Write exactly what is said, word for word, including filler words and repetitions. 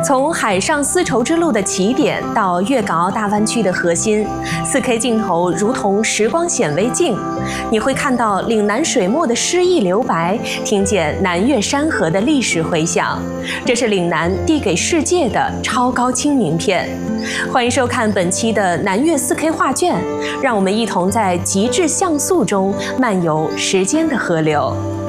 从海上丝绸之路的起点到粤港澳大湾区的核心 ，四 K 镜头如同时光显微镜，你会看到岭南水墨的诗意留白，听见南粤山河的历史回响。这是岭南递给世界的超高清名片。欢迎收看本期的南粤 四 K 画卷，让我们一同在极致像素中漫游时间的河流。